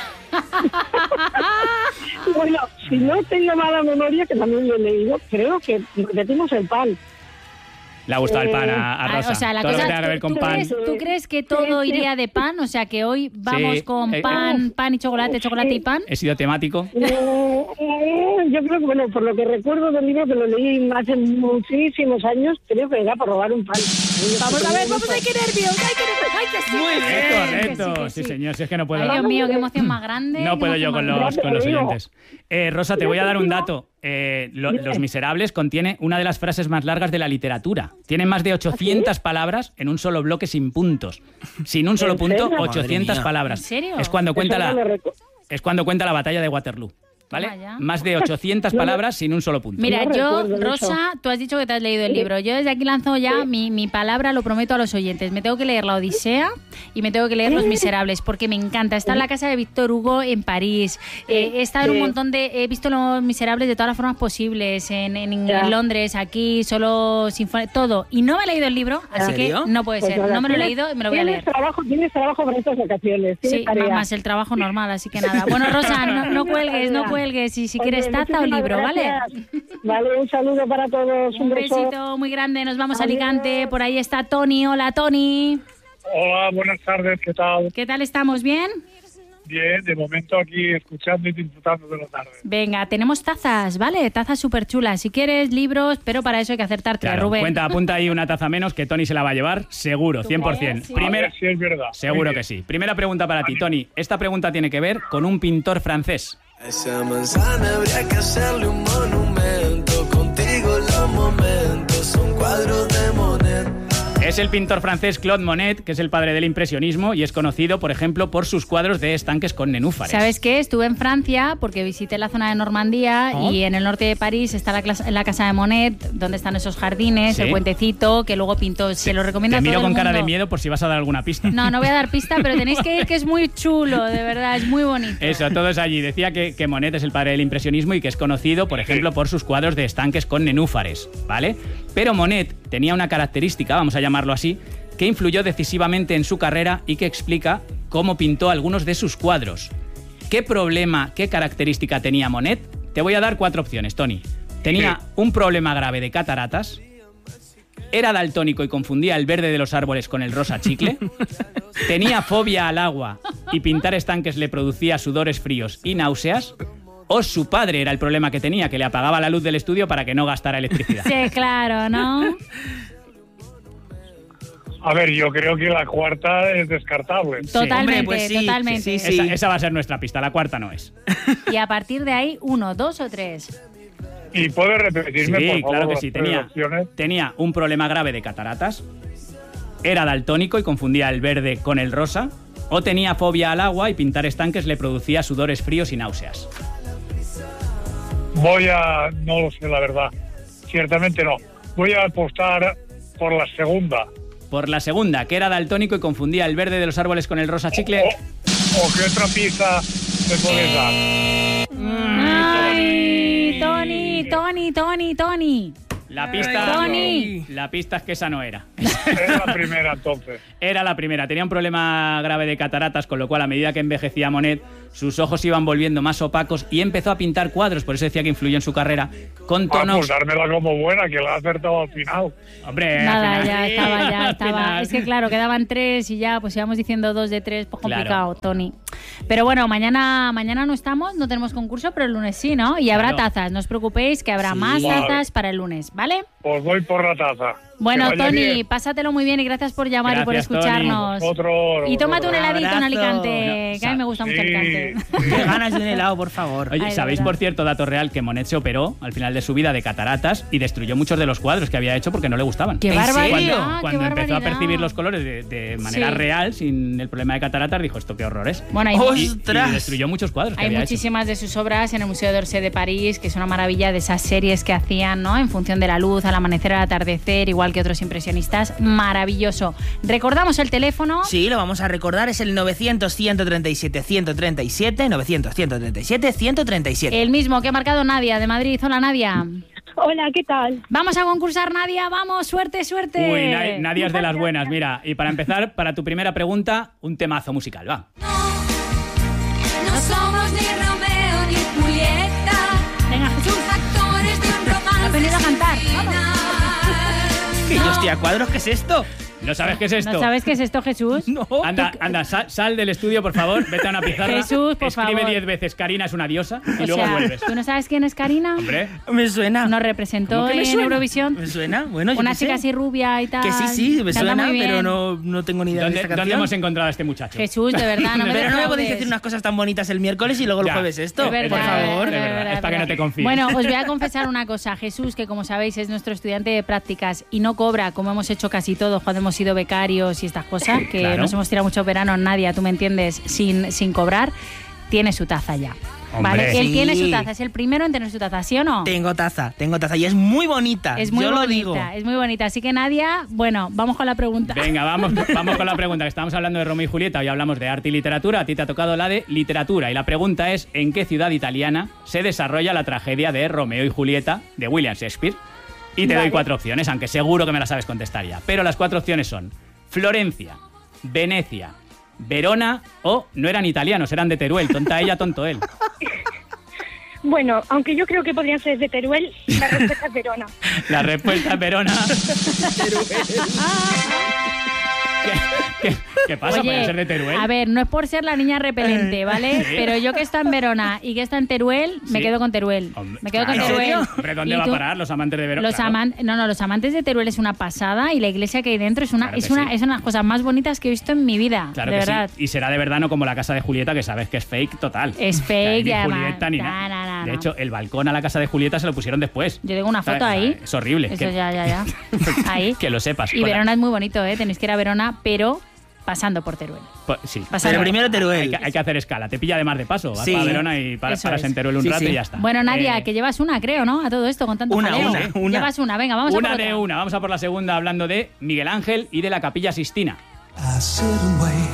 Speaker 6: Bueno, si no tengo mala memoria, que también lo he leído, creo que repetimos el pan.
Speaker 2: Le ha gustado el pan a, a
Speaker 1: Ah,
Speaker 2: Rosa.
Speaker 1: o sea, la
Speaker 2: todo lo
Speaker 1: cosa
Speaker 2: que tenga que ver con
Speaker 1: ¿tú,
Speaker 2: pan.
Speaker 1: crees, ¿Tú crees que todo iría de pan? O sea, que hoy vamos
Speaker 2: Sí,
Speaker 1: con
Speaker 2: eh,
Speaker 1: pan, pan y chocolate, chocolate y pan.
Speaker 2: He sido temático.
Speaker 6: Eh, eh, yo creo que, bueno, por lo que recuerdo del libro, que lo leí hace muchísimos años, creo que era por robar un pan.
Speaker 1: Vamos a ver, vamos, hay que nervios, hay que nervios, hay que sí.
Speaker 3: Muy
Speaker 1: que
Speaker 3: bien.
Speaker 1: sí,
Speaker 2: Es
Speaker 1: que
Speaker 2: correcto.
Speaker 1: que
Speaker 2: Sí, señor. Si es que no puedo.
Speaker 1: Ay, Dios mío, qué emoción más grande.
Speaker 2: No
Speaker 1: qué
Speaker 2: puedo yo
Speaker 1: emoción
Speaker 2: con
Speaker 1: más
Speaker 2: los, con los
Speaker 6: grande.
Speaker 2: oyentes. Eh, Rosa, te voy a dar un dato. Eh, lo- Los Miserables contiene una de las frases más largas de la literatura. Tiene más de ochocientas palabras en un solo bloque sin puntos. Sin un solo
Speaker 6: ¿En
Speaker 2: punto,
Speaker 6: serio?
Speaker 2: ochocientas
Speaker 3: Madre mía.
Speaker 2: palabras.
Speaker 1: ¿En serio?
Speaker 2: Es cuando cuenta
Speaker 6: Eso no lo
Speaker 2: la,
Speaker 6: recu-
Speaker 2: es cuando cuenta la batalla de Waterloo. ¿Vale?
Speaker 1: Toma ya.
Speaker 2: Más de ochocientas palabras sin un solo punto.
Speaker 1: Mira,
Speaker 6: No
Speaker 1: yo,
Speaker 6: recuerdo
Speaker 1: Rosa, tú has dicho que te has leído el libro. Yo desde aquí lanzo ya mi, mi palabra, lo prometo a los oyentes. Me tengo que leer La Odisea y me tengo que leer Los Miserables porque me encanta. Está en la casa de Víctor Hugo en París. Eh, he estado en un
Speaker 6: Sí.
Speaker 1: montón de... He visto Los Miserables de todas las formas posibles. En, en-
Speaker 6: Ya.
Speaker 1: en Londres, aquí, solo sinfónica, todo. Y no me he leído el libro, así que
Speaker 3: serio?
Speaker 1: no puede
Speaker 6: Pues
Speaker 1: ser.
Speaker 6: nada,
Speaker 1: No me lo he
Speaker 6: tienes-
Speaker 1: leído y me lo voy a
Speaker 6: tienes
Speaker 1: leer.
Speaker 6: Trabajo, tienes trabajo para estas vacaciones. Tienes
Speaker 1: Sí,
Speaker 6: tarea.
Speaker 1: más el trabajo normal, así que nada. Bueno, Rosa, no, no cuelgues, no cuelgues. Y si
Speaker 6: Oye,
Speaker 1: quieres taza o
Speaker 6: muchísimas
Speaker 1: libro, ¿vale?
Speaker 6: gracias. Vale, un saludo para todos. Un,
Speaker 1: Un
Speaker 6: beso.
Speaker 1: besito muy grande, nos vamos a
Speaker 6: Adiós.
Speaker 1: Alicante. Por ahí está Tony. Hola, Tony.
Speaker 7: Hola, buenas tardes, ¿qué tal?
Speaker 1: ¿Qué tal estamos? ¿Bien?
Speaker 7: Bien, de momento aquí escuchando y disfrutando de la tarde.
Speaker 1: Venga, tenemos tazas, ¿vale? Tazas súper chulas. Si quieres, libros, pero para eso hay que acertarte,
Speaker 2: Claro,
Speaker 1: Rubén.
Speaker 2: cuenta, apunta ahí una taza menos que Tony se la va a llevar, seguro, cien por ciento.
Speaker 1: Sí.
Speaker 7: A
Speaker 2: Primera,
Speaker 7: ver si es verdad.
Speaker 2: seguro
Speaker 7: Muy
Speaker 2: que
Speaker 7: bien.
Speaker 2: sí. Primera pregunta para ti, Tony. Esta pregunta tiene que ver con un pintor francés.
Speaker 5: A esa manzana habría que hacerle un monumento. Contigo los momentos son cuadros de Monet.
Speaker 2: Es el pintor francés Claude Monet, que es el padre del impresionismo y es conocido, por ejemplo, por sus cuadros de estanques con nenúfares.
Speaker 1: ¿Sabes qué? Estuve en Francia porque visité la zona de Normandía
Speaker 2: Oh.
Speaker 1: y en el norte de París está la, clas- la casa de Monet, donde están esos jardines,
Speaker 2: Sí.
Speaker 1: el puentecito, que luego pintó. Se lo recomiendo
Speaker 2: Te
Speaker 1: a todo
Speaker 2: miro
Speaker 1: el
Speaker 2: con cara
Speaker 1: mundo.
Speaker 2: de miedo por si vas a dar alguna pista.
Speaker 1: No, no voy a dar pista, pero tenéis que ir, que es muy chulo, de verdad, es muy bonito.
Speaker 2: Eso, todo es allí. Decía que, que Monet es el padre del impresionismo y que es conocido, por ejemplo, por sus cuadros de estanques con nenúfares, ¿vale? Pero Monet tenía una característica, vamos a llamarlo así, que influyó decisivamente en su carrera y que explica cómo pintó algunos de sus cuadros. ¿Qué problema, qué característica tenía Monet? Te voy a dar cuatro opciones, Tony. Tenía un problema grave de cataratas, era daltónico y confundía el verde de los árboles con el rosa chicle, tenía fobia al agua y pintar estanques le producía sudores fríos y náuseas, o su padre era el problema que tenía, que le apagaba la luz del estudio para que no gastara electricidad.
Speaker 1: Sí, claro, ¿no?
Speaker 7: A ver, yo creo que la cuarta es descartable.
Speaker 1: Totalmente,
Speaker 3: Hombre, pues sí,
Speaker 1: totalmente.
Speaker 3: sí, sí.
Speaker 2: Esa, esa va a ser nuestra pista, la cuarta no es.
Speaker 1: Y a partir de ahí, uno, dos o tres.
Speaker 7: ¿Y puedes repetirme,
Speaker 2: Sí,
Speaker 7: por favor,
Speaker 2: claro que
Speaker 7: las
Speaker 2: sí.
Speaker 7: tres
Speaker 2: Tenía,
Speaker 7: opciones?
Speaker 2: tenía un problema grave de cataratas, era daltónico y confundía el verde con el rosa, o tenía fobia al agua y pintar estanques le producía sudores fríos y náuseas.
Speaker 7: Voy a... no lo sé, la verdad. Ciertamente no. Voy a apostar por la segunda.
Speaker 2: Por la segunda, que era daltónico y confundía el verde de los árboles con el rosa chicle.
Speaker 7: ¿O, o qué otra pista me puedes dar?
Speaker 1: ¡Ay! Tony, Tony, Tony, Tony.
Speaker 2: La pista,
Speaker 1: Tony.
Speaker 2: la pista es que esa no era.
Speaker 7: Es la primera, entonces.
Speaker 2: Era la primera. Tenía un problema grave de cataratas, con lo cual a medida que envejecía Monet, sus ojos iban volviendo más opacos y empezó a pintar cuadros, por eso decía que influyó en su carrera, con
Speaker 7: Ah, pues
Speaker 2: tonos...
Speaker 7: dármela como buena, que la ha acertado al final.
Speaker 2: Hombre, al
Speaker 1: Nada,
Speaker 2: final-
Speaker 1: ya estaba, ya
Speaker 2: al
Speaker 1: estaba.
Speaker 2: final-
Speaker 1: Es que claro, quedaban tres y ya, pues íbamos diciendo dos de tres, pues
Speaker 2: Claro.
Speaker 1: complicado, Tony. Pero bueno, mañana, mañana no estamos, no tenemos concurso, pero el lunes sí, ¿no? Y habrá
Speaker 2: Claro.
Speaker 1: tazas, no os preocupéis que habrá
Speaker 3: Sí.
Speaker 1: más
Speaker 7: Vale.
Speaker 1: tazas para el lunes, ¿vale?
Speaker 7: Pues voy por la taza.
Speaker 1: Bueno,
Speaker 7: Que vaya
Speaker 1: Tony,
Speaker 7: bien.
Speaker 1: pásatelo muy bien y gracias por llamar y por
Speaker 2: Gracias, Tony.
Speaker 1: escucharnos.
Speaker 7: Otro,
Speaker 1: Y tómate un
Speaker 7: otro.
Speaker 1: heladito en
Speaker 3: Abrazo.
Speaker 1: Alicante,
Speaker 2: No,
Speaker 1: que a mí me gusta mucho
Speaker 7: Sí,
Speaker 1: Alicante.
Speaker 3: Qué ganas de un helado, por favor.
Speaker 2: Oye,
Speaker 1: Ay, de
Speaker 2: ¿sabéis
Speaker 1: verdad.
Speaker 2: por cierto, dato real, que Monet se operó al final de su vida de cataratas y destruyó muchos de los cuadros que había hecho porque no le gustaban?
Speaker 1: ¡Qué
Speaker 3: ¿En
Speaker 1: barbaridad!
Speaker 3: serio?
Speaker 2: Cuando,
Speaker 1: qué
Speaker 2: cuando empezó a
Speaker 1: barbaridad.
Speaker 2: percibir los colores de, de manera
Speaker 1: Sí.
Speaker 2: real, sin el problema de cataratas, dijo, esto qué horror es.
Speaker 1: Bueno, hay,
Speaker 3: Oh,
Speaker 2: Y, y
Speaker 3: ¡Ostras!
Speaker 2: destruyó muchos cuadros que
Speaker 1: hay
Speaker 2: había
Speaker 1: muchísimas de sus obras en el Museo d'Orsay de París, que es una maravilla de esas series que hacían, ¿no? En función de la luz, al amanecer, al atardecer, igual que otros impresionistas. Maravilloso. Recordamos el teléfono.
Speaker 3: Sí, lo vamos a recordar, es el novecientos, ciento treinta y siete, ciento treinta y siete, novecientos, ciento treinta y siete, ciento treinta y siete.
Speaker 1: El mismo que ha marcado Nadia de Madrid. Hola, Nadia.
Speaker 6: Hola, ¿qué tal?
Speaker 1: Vamos a concursar, Nadia. Vamos, suerte, suerte.
Speaker 2: hecho. Uy, na- nadie es de las buenas. Mira, y para empezar, para tu primera pregunta, un temazo musical, va.
Speaker 8: No somos ni Romeo ni Julieta,
Speaker 1: Venga, Jesús.
Speaker 8: actores de un romance.
Speaker 1: Has venido a cantar.
Speaker 8: final.
Speaker 3: Que yo estoy Hostia, ¿cuadros qué es esto?
Speaker 2: ¿No sabes qué es esto?
Speaker 1: ¿No sabes qué es esto, Jesús?
Speaker 3: No.
Speaker 2: Anda, anda, sal, sal del estudio, por favor, vete a una pizarra.
Speaker 1: Jesús, por
Speaker 2: escribe
Speaker 1: favor.
Speaker 2: diez veces Karina es una diosa y
Speaker 1: O
Speaker 2: luego
Speaker 1: sea,
Speaker 2: vuelves.
Speaker 1: ¿tú no sabes quién es Karina?
Speaker 2: Hombre,
Speaker 3: Me suena.
Speaker 1: Nos representó
Speaker 3: ¿Cómo que me
Speaker 1: en
Speaker 3: suena?
Speaker 1: Eurovisión.
Speaker 3: ¿Me suena? Bueno, yo
Speaker 1: Una
Speaker 3: qué
Speaker 1: chica
Speaker 3: sé.
Speaker 1: así rubia y tal.
Speaker 3: Que sí, sí, me
Speaker 1: Canta
Speaker 3: suena,
Speaker 1: muy bien.
Speaker 3: pero no, no tengo ni idea de
Speaker 2: ¿dónde,
Speaker 3: esta
Speaker 2: ¿dónde
Speaker 3: canción.
Speaker 2: hemos encontrado a este muchacho?
Speaker 1: Jesús, de verdad, no me
Speaker 3: Pero no me podéis
Speaker 1: defraudes.
Speaker 3: decir unas cosas tan bonitas el miércoles y luego el
Speaker 2: Ya.
Speaker 3: jueves esto.
Speaker 1: Es verdad,
Speaker 3: por favor.
Speaker 2: es verdad, es para que no te confíes.
Speaker 1: Bueno, os voy a confesar una cosa. Jesús, que como sabéis es nuestro estudiante de prácticas y no cobra, como hemos hecho casi todos cuando hemos sido becarios y estas cosas, que
Speaker 2: Claro.
Speaker 1: nos hemos tirado muchos veranos, Nadia, tú me entiendes, sin, sin cobrar, tiene su taza ya.
Speaker 2: Hombre.
Speaker 1: ¿Vale? Él
Speaker 3: Sí.
Speaker 1: tiene su taza, es el primero en tener su taza, ¿sí o no?
Speaker 3: Tengo taza, tengo taza y es muy bonita.
Speaker 1: Es muy
Speaker 3: yo
Speaker 1: bonita,
Speaker 3: lo digo.
Speaker 1: es muy bonita. Así que Nadia, bueno, vamos con la pregunta.
Speaker 2: Venga, vamos, vamos con la pregunta. Que estamos hablando de Romeo y Julieta, hoy hablamos de arte y literatura. A ti te ha tocado la de literatura. Y la pregunta es: ¿en qué ciudad italiana se desarrolla la tragedia de Romeo y Julieta de William Shakespeare? Y te doy
Speaker 1: Vale.
Speaker 2: cuatro opciones, aunque seguro que me las sabes contestar ya. Pero las cuatro opciones son Florencia, Venecia, Verona o no eran italianos, eran de Teruel. Tonta ella, tonto él.
Speaker 9: Bueno, aunque yo creo que podrían ser de Teruel, la respuesta es Verona.
Speaker 2: La respuesta es Verona. ¿Qué, qué, qué pasa?
Speaker 1: Oye,
Speaker 2: ¿Puede ser de Teruel?
Speaker 1: a ver, no es por ser la niña repelente, ¿vale?
Speaker 2: Sí.
Speaker 1: Pero yo que está en Verona y que está en Teruel, me
Speaker 2: Sí.
Speaker 1: quedo con Teruel.
Speaker 2: Hombre,
Speaker 1: me quedo
Speaker 2: claro.
Speaker 1: con Teruel.
Speaker 2: Hombre, ¿dónde
Speaker 1: ¿Y
Speaker 2: va a
Speaker 1: tú?
Speaker 2: parar los amantes de Verona?
Speaker 1: Los
Speaker 2: Claro.
Speaker 1: amantes, no, no, los amantes de Teruel es una pasada y la iglesia que hay dentro es una,
Speaker 2: Claro
Speaker 1: es
Speaker 2: que
Speaker 1: una,
Speaker 2: sí.
Speaker 1: es una de las cosas más bonitas que he visto en mi vida,
Speaker 2: Claro
Speaker 1: de
Speaker 2: que
Speaker 1: verdad.
Speaker 2: sí. Y será de verdad, no como la casa de Julieta, que sabes que es fake total.
Speaker 1: Es
Speaker 2: O sea,
Speaker 1: fake
Speaker 2: ni
Speaker 1: y además-
Speaker 2: Julieta ni
Speaker 1: no,
Speaker 2: nada.
Speaker 1: no, no,
Speaker 2: de
Speaker 1: no.
Speaker 2: hecho, el balcón a la casa de Julieta se lo pusieron después.
Speaker 1: Yo tengo una
Speaker 2: ¿Sabes?
Speaker 1: foto
Speaker 2: O sea,
Speaker 1: ahí.
Speaker 2: Es horrible.
Speaker 1: Eso
Speaker 2: que,
Speaker 1: ya, ya, ya. Ahí.
Speaker 2: que lo sepas.
Speaker 1: Y
Speaker 2: Hola.
Speaker 1: Verona es muy bonito, ¿eh? Tenéis que ir a Verona, pero pasando por Teruel.
Speaker 2: Pues, sí.
Speaker 1: Pasando
Speaker 3: Pero
Speaker 1: por-
Speaker 3: primero Teruel.
Speaker 2: Hay que, hay que hacer escala. Te pilla de más de paso. Vas
Speaker 3: Sí.
Speaker 2: para Verona y para,
Speaker 1: Eso
Speaker 2: paras
Speaker 1: es.
Speaker 2: en Teruel un
Speaker 3: Sí,
Speaker 2: rato
Speaker 3: sí.
Speaker 2: y ya está.
Speaker 1: Bueno, Nadia,
Speaker 2: Eh,
Speaker 1: que llevas una, creo, ¿no? A todo esto, con tanto
Speaker 3: Una,
Speaker 1: jaleo.
Speaker 3: una, una.
Speaker 1: Llevas una, venga, vamos a
Speaker 2: Una
Speaker 1: por
Speaker 2: de
Speaker 1: otra.
Speaker 2: una. Vamos a por la segunda hablando de Miguel Ángel y de la Capilla Sistina.
Speaker 5: I sit and wait.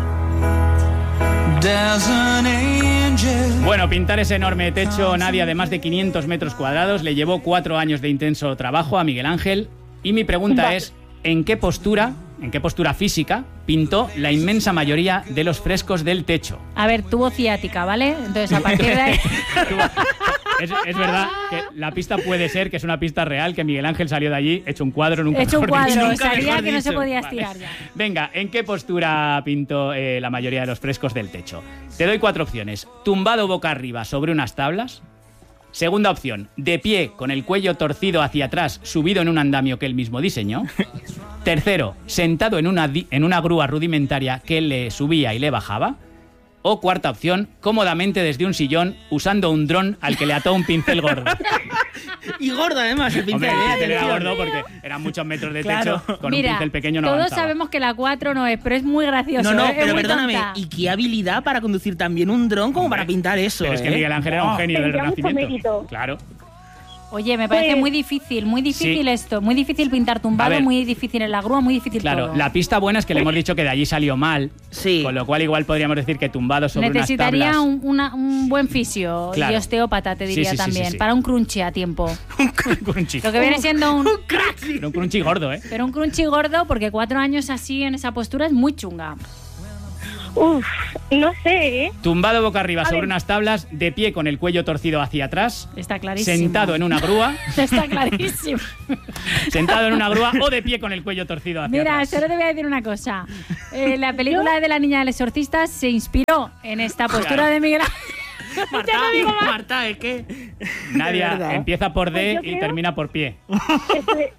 Speaker 5: There's an angel.
Speaker 2: Bueno, pintar ese enorme techo, Nadia, de más de quinientos metros cuadrados, le llevó cuatro años de intenso trabajo a Miguel Ángel. Y mi pregunta
Speaker 9: Vale.
Speaker 2: es, ¿en qué postura, en qué postura física pintó la inmensa mayoría de los frescos del techo?
Speaker 1: A ver, tuvo ciática, ¿vale? Entonces, a partir de ahí...
Speaker 2: Es, es verdad que la pista puede ser que es una pista real, que Miguel Ángel salió de allí hecho un cuadro, nunca
Speaker 1: He hecho un
Speaker 2: mejor dicho.
Speaker 1: cuadro,
Speaker 3: Nunca
Speaker 1: sabía
Speaker 3: mejor
Speaker 1: que no se
Speaker 3: dicho.
Speaker 1: podía
Speaker 2: Vale.
Speaker 1: estirar ya.
Speaker 2: Venga, ¿en qué postura pintó eh, la mayoría de los frescos del techo? Te doy cuatro opciones. Tumbado boca arriba sobre unas tablas. Segunda opción, de pie con el cuello torcido hacia atrás, subido en un andamio que él mismo diseñó. Tercero, sentado en una, di- en una grúa rudimentaria que él le subía y le bajaba. O cuarta opción, cómodamente desde un sillón usando un dron al que le ató un pincel gordo.
Speaker 3: Y gordo además, el
Speaker 2: Hombre,
Speaker 3: pincel.
Speaker 2: el
Speaker 3: ¿eh?
Speaker 2: pincel era
Speaker 3: Atención.
Speaker 2: gordo porque eran muchos metros de
Speaker 3: Claro.
Speaker 2: techo, con
Speaker 1: Mira,
Speaker 2: un pincel pequeño no
Speaker 1: todos
Speaker 2: avanzaba.
Speaker 1: sabemos que la cuatro no es, pero es muy gracioso.
Speaker 3: No, no,
Speaker 1: ¿eh? Es
Speaker 3: pero
Speaker 1: muy
Speaker 3: perdóname.
Speaker 1: tonta.
Speaker 3: ¿Y qué habilidad para conducir también un dron como
Speaker 2: Hombre,
Speaker 3: para pintar eso?
Speaker 2: Pero es que
Speaker 3: eh?
Speaker 2: Miguel Ángel era un
Speaker 3: Oh.
Speaker 2: genio del
Speaker 9: Tendría mucho
Speaker 2: Renacimiento.
Speaker 9: mérito.
Speaker 2: Claro.
Speaker 1: Oye, me parece
Speaker 9: Pues-
Speaker 1: muy difícil, muy difícil
Speaker 2: Sí.
Speaker 1: esto. Muy difícil pintar
Speaker 2: A
Speaker 1: tumbado,
Speaker 2: ver.
Speaker 1: muy difícil en la grúa, muy difícil
Speaker 2: Claro,
Speaker 1: todo.
Speaker 2: la pista buena es que le hemos dicho que de allí salió mal,
Speaker 3: Sí.
Speaker 2: con lo cual igual podríamos decir que tumbado sobre
Speaker 1: Necesitaría
Speaker 2: unas tablas...
Speaker 1: un, una- un buen fisio
Speaker 2: Claro.
Speaker 1: y osteópata, te
Speaker 2: Sí,
Speaker 1: diría
Speaker 2: sí, sí,
Speaker 1: también,
Speaker 2: sí, sí.
Speaker 1: para un crunchy a tiempo.
Speaker 2: un crunchy.
Speaker 1: Lo que viene siendo un...
Speaker 2: Pero un crunchy gordo, ¿eh?
Speaker 1: Pero un crunchy gordo, porque cuatro años así en esa postura es muy chunga.
Speaker 9: Uf, no sé, ¿eh?
Speaker 2: Tumbado boca arriba
Speaker 9: A
Speaker 2: sobre
Speaker 9: ver.
Speaker 2: unas tablas, de pie con el cuello torcido hacia atrás,
Speaker 1: Está clarísimo.
Speaker 2: sentado en una grúa,
Speaker 1: Está clarísimo.
Speaker 2: sentado en una grúa o de pie con el cuello torcido hacia
Speaker 1: Mira,
Speaker 2: atrás.
Speaker 1: solo te voy a decir una cosa. Eh, la película de la niña del exorcista se inspiró en esta postura
Speaker 2: Claro.
Speaker 1: de Miguel Ángel.
Speaker 3: Marta,
Speaker 1: Ya no digo más.
Speaker 3: Marta, es que... De
Speaker 2: Nadia
Speaker 3: verdad.
Speaker 2: empieza por D
Speaker 9: Pues yo
Speaker 2: y
Speaker 9: creo-
Speaker 2: termina por pie.
Speaker 9: Este-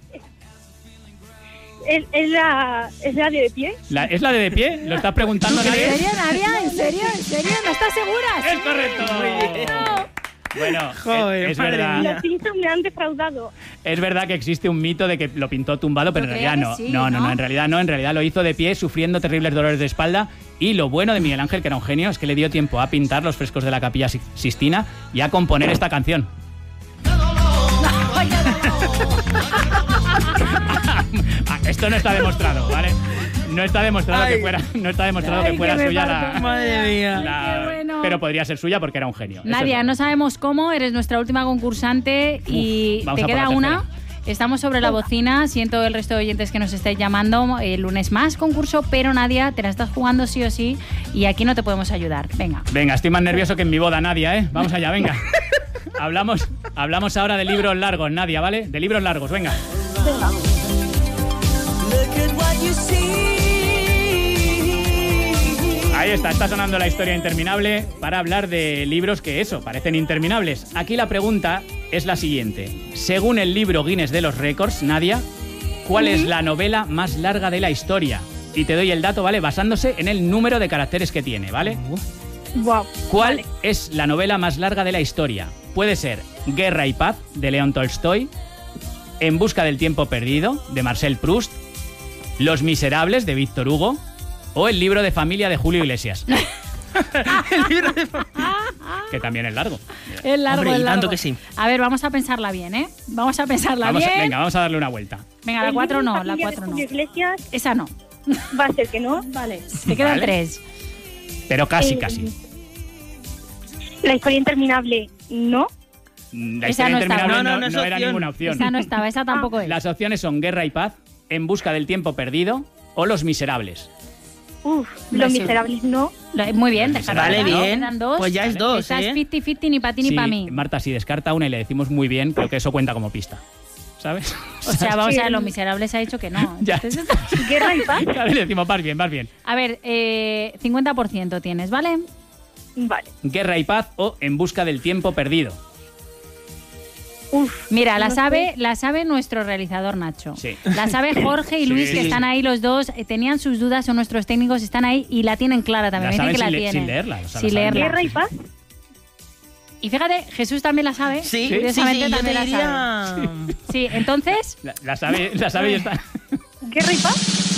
Speaker 9: ¿Es, es la, ¿Es la de pie?
Speaker 2: La- ¿Es la de de pie? ¿Lo estás preguntando,
Speaker 1: ¿En
Speaker 2: Nadia?
Speaker 1: serio, Nadia? ¿En serio? ¿En serio? ¿No estás segura?
Speaker 2: ¡Es correcto! Bueno,
Speaker 3: Joder,
Speaker 2: es, es
Speaker 3: madre
Speaker 2: verdad.
Speaker 3: mía.
Speaker 9: Los Simpsons me han defraudado.
Speaker 2: Es verdad que existe un mito de que lo pintó tumbado, pero
Speaker 1: Yo
Speaker 2: en
Speaker 1: creo
Speaker 2: realidad no.
Speaker 1: que sí,
Speaker 2: no, no,
Speaker 1: ¿no?
Speaker 2: no, en realidad no. En realidad lo hizo de pie, sufriendo terribles dolores de espalda. Y lo bueno de Miguel Ángel, que era un genio, es que le dio tiempo a pintar los frescos de la Capilla Si- Sistina y a componer esta canción. Ah, esto no está demostrado, ¿vale? No está demostrado
Speaker 3: Ay.
Speaker 2: que fuera, no está demostrado
Speaker 1: Ay,
Speaker 2: que fuera
Speaker 1: que me
Speaker 2: suya
Speaker 1: parto.
Speaker 2: la,
Speaker 3: Madre mía.
Speaker 2: la-
Speaker 1: Qué bueno.
Speaker 2: Pero podría ser suya porque era un genio. Eso
Speaker 1: Nadia,
Speaker 2: es
Speaker 1: no
Speaker 2: verdad.
Speaker 1: sabemos cómo, eres nuestra última concursante y
Speaker 2: vamos
Speaker 1: te
Speaker 2: a por
Speaker 1: queda
Speaker 2: la
Speaker 1: una.
Speaker 2: tercera.
Speaker 1: Estamos sobre la bocina, siento el resto de oyentes que nos estáis llamando. El lunes más concurso, pero Nadia, te la estás jugando sí o sí y aquí no te podemos ayudar. Venga.
Speaker 2: Venga, estoy más nervioso que en mi boda, Nadia, ¿eh? Vamos allá, venga. hablamos, hablamos ahora de libros largos, Nadia, ¿vale? De libros largos, venga. Ahí está, está sonando la historia interminable para hablar de libros que eso, parecen interminables. Aquí la pregunta es la siguiente. Según el libro Guinness de los Récords, Nadia, ¿cuál es la novela más larga de la historia? Y te doy el dato, ¿vale? Basándose en el número de caracteres que tiene, ¿vale?
Speaker 9: Wow.
Speaker 2: ¿Cuál
Speaker 9: Vale.
Speaker 2: es la novela más larga de la historia? Puede ser Guerra y Paz, de León Tolstoy, En busca del tiempo perdido, de Marcel Proust, Los Miserables, de Víctor Hugo, o El libro de familia, de Julio Iglesias.
Speaker 3: El libro de familia.
Speaker 2: Que también es largo.
Speaker 1: Es largo,
Speaker 3: Hombre,
Speaker 1: es
Speaker 3: y
Speaker 1: largo.
Speaker 3: tanto que sí.
Speaker 1: A ver, vamos a pensarla bien, ¿eh? Vamos a pensarla
Speaker 2: Vamos a-
Speaker 1: bien.
Speaker 2: venga, vamos a darle una vuelta.
Speaker 1: Venga, la
Speaker 9: El
Speaker 1: cuatro
Speaker 9: libro
Speaker 1: no,
Speaker 9: de
Speaker 1: la
Speaker 9: familia de
Speaker 1: cuatro no.
Speaker 9: Julio Iglesias
Speaker 1: Esa no.
Speaker 9: va a ser que no.
Speaker 1: Vale, te quedan
Speaker 2: Vale.
Speaker 1: tres.
Speaker 2: Pero casi,
Speaker 9: Eh,
Speaker 2: casi.
Speaker 9: La historia interminable, no.
Speaker 2: La
Speaker 1: esa
Speaker 2: historia
Speaker 1: no
Speaker 2: interminable
Speaker 1: estaba.
Speaker 2: no,
Speaker 3: No, no, no es
Speaker 2: no era
Speaker 3: opción.
Speaker 2: ninguna opción.
Speaker 1: Esa no estaba, esa tampoco es.
Speaker 2: Las opciones son Guerra y Paz, En busca del tiempo perdido o Los Miserables.
Speaker 9: Uf,
Speaker 1: No,
Speaker 9: Los
Speaker 1: sí.
Speaker 9: Miserables, no.
Speaker 1: Lo- Muy bien,
Speaker 2: Los
Speaker 1: déjala,
Speaker 3: Vale,
Speaker 2: ¿no?
Speaker 3: bien.
Speaker 1: Quedan dos.
Speaker 3: Pues ya es dos,
Speaker 1: Esa
Speaker 3: ¿eh?
Speaker 1: es cincuenta cincuenta, ni para ti ni
Speaker 2: Sí,
Speaker 1: para mí.
Speaker 2: Marta, si descarta una y le decimos muy bien, creo que eso cuenta como pista. ¿Sabes?
Speaker 1: O sea, vamos
Speaker 9: Sí.
Speaker 1: a ver, Los Miserables ha dicho que no.
Speaker 2: Ya.
Speaker 1: Entonces,
Speaker 9: Guerra y Paz.
Speaker 2: A ver, le decimos, vas bien, vas bien.
Speaker 1: a ver, eh, cincuenta por ciento tienes, ¿vale?
Speaker 9: Vale.
Speaker 2: Guerra y Paz o En busca del tiempo perdido.
Speaker 9: Uf.
Speaker 1: Mira, la
Speaker 9: no
Speaker 1: sabe,
Speaker 9: sé.
Speaker 1: la sabe nuestro realizador Nacho.
Speaker 2: Sí.
Speaker 1: La sabe Jorge y Luis,
Speaker 2: Sí.
Speaker 1: que están ahí los dos. eh, Tenían sus dudas, son nuestros técnicos, están ahí y la tienen clara también.
Speaker 2: La
Speaker 1: Me dicen
Speaker 2: saben
Speaker 1: que la
Speaker 2: sin, le-
Speaker 1: tienen.
Speaker 2: sin leerla. o sea, la
Speaker 1: Sin
Speaker 2: saben.
Speaker 1: leerla.
Speaker 9: Guerra y Paz.
Speaker 1: Y fíjate, Jesús también la sabe.
Speaker 3: Sí, sí, sí,
Speaker 1: Curiosamente
Speaker 3: yo
Speaker 1: también
Speaker 3: te
Speaker 1: la sabe.
Speaker 3: diría...
Speaker 1: Sí, entonces,
Speaker 2: La, la sabe, la sabe y está.
Speaker 9: Guerra y Paz.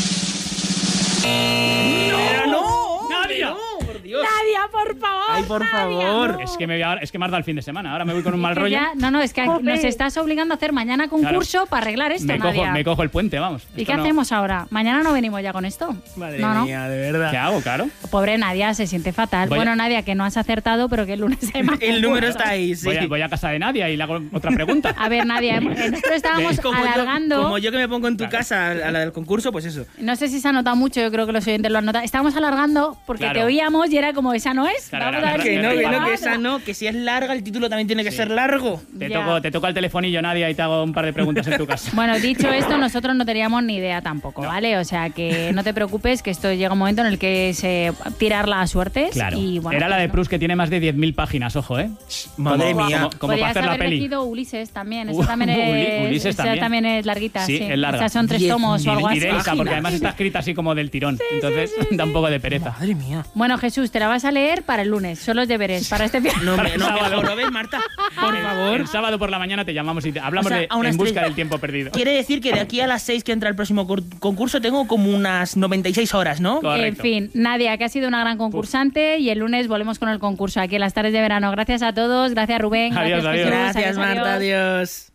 Speaker 3: ¡No! ¡No!
Speaker 2: ¡Nadia!
Speaker 3: ¡No, por Dios!
Speaker 1: Nadia, por favor.
Speaker 3: ¡Ay, por
Speaker 1: Nadia,
Speaker 3: favor!
Speaker 1: no.
Speaker 2: Es que me voy a- es que me has dado el fin de semana. Ahora me voy con un mal
Speaker 1: Que
Speaker 2: rollo.
Speaker 1: ya- no, no, es que
Speaker 9: Joder.
Speaker 1: nos estás obligando a hacer mañana concurso para arreglar esto,
Speaker 2: Me cojo,
Speaker 1: Nadia.
Speaker 2: me cojo el puente, vamos.
Speaker 1: ¿Y
Speaker 2: Esto
Speaker 1: qué
Speaker 2: no-
Speaker 1: hacemos ahora? Mañana no venimos ya con esto.
Speaker 3: Madre
Speaker 1: no, no.
Speaker 3: mía, de verdad.
Speaker 2: ¿Qué hago, claro?
Speaker 1: Pobre Nadia, se siente fatal.
Speaker 2: Voy a-
Speaker 1: Bueno, Nadia, que no has acertado, pero que el lunes hay más
Speaker 3: El número
Speaker 1: concursos.
Speaker 3: está ahí, sí.
Speaker 2: Voy, a, voy a casa de Nadia y le hago otra pregunta.
Speaker 1: A ver, Nadia, hemos- eh, nosotros estábamos
Speaker 3: Como yo,
Speaker 1: alargando.
Speaker 3: como yo que me pongo en tu casa a la del concurso, pues eso.
Speaker 1: No sé si se ha notado mucho, yo creo que los oyentes lo han notado. Estábamos alargando porque
Speaker 2: Claro.
Speaker 1: te oíamos y era como, esa no es.
Speaker 2: Claro,
Speaker 1: Vamos
Speaker 2: era
Speaker 1: a ver
Speaker 2: verdad.
Speaker 1: si
Speaker 3: Que no,
Speaker 2: es
Speaker 3: que no,
Speaker 2: verdad.
Speaker 3: que esa no, que si es larga el título también tiene que
Speaker 2: Sí.
Speaker 3: ser largo.
Speaker 2: Te
Speaker 1: Ya.
Speaker 2: toco, te toco el telefonillo, Nadia, y te hago un par de preguntas en tu casa.
Speaker 1: Bueno, dicho esto, nosotros no teníamos ni idea tampoco,
Speaker 2: No.
Speaker 1: ¿vale? O sea, que no te preocupes, que esto llega un momento en el que se tirar las suertes.
Speaker 2: Claro.
Speaker 1: Y, bueno,
Speaker 2: Era la
Speaker 1: pues
Speaker 2: de
Speaker 1: no.
Speaker 2: Proust, que tiene más de diez mil páginas, ojo, ¿eh?
Speaker 3: Madre
Speaker 2: Como-
Speaker 3: mía.
Speaker 2: Como, como para
Speaker 1: Podrías
Speaker 2: hacer la
Speaker 1: haber
Speaker 2: peli.
Speaker 1: elegido Ulises también.
Speaker 2: Uh,
Speaker 1: Esa también
Speaker 2: Uli-
Speaker 1: es,
Speaker 2: Ulises
Speaker 1: esa
Speaker 2: también.
Speaker 1: también es larguita.
Speaker 2: Sí,
Speaker 1: Sí,
Speaker 2: es larga.
Speaker 1: Esas son tres
Speaker 3: Diez
Speaker 1: tomos o algo
Speaker 2: Y
Speaker 1: así.
Speaker 2: densa, porque
Speaker 3: páginas.
Speaker 2: además está escrita así como del tirón. Entonces da un poco de pereza.
Speaker 3: Madre mía.
Speaker 1: Bueno, Jesús, te la vas a leer para el lunes. Son los deberes para este viernes.
Speaker 3: No,
Speaker 2: Para
Speaker 3: me,
Speaker 2: el
Speaker 3: no,
Speaker 2: sábado.
Speaker 3: mejor, ¿lo ves, Marta? Por favor.
Speaker 2: El sábado por la mañana te llamamos y te- hablamos
Speaker 3: O sea,
Speaker 2: de
Speaker 3: a una
Speaker 2: En busca
Speaker 3: estrella.
Speaker 2: del tiempo perdido.
Speaker 3: Quiere decir que de aquí a las seis que entra el próximo cur- concurso tengo como unas noventa y seis horas, ¿no?
Speaker 2: Correcto.
Speaker 1: En fin, Nadia, que ha sido una gran concursante y el lunes volvemos con el concurso aquí en las tardes de verano. Gracias a todos, gracias Rubén,
Speaker 2: Adiós,
Speaker 1: gracias
Speaker 2: adiós.
Speaker 1: Jesús,
Speaker 3: Gracias, Marta. Adiós.